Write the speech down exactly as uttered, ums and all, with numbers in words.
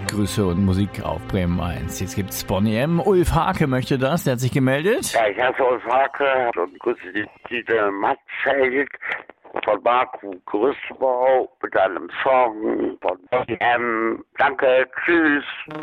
Grüße und Musik auf Bremen eins. Jetzt gibt's Bonnie M. Ulf Hake möchte das, der hat sich gemeldet. Ja, ich heiße Ulf Hake und grüße die Dieter Matzfeld von Marco Gerüstbau mit einem Song von Bonnie M. Danke, tschüss.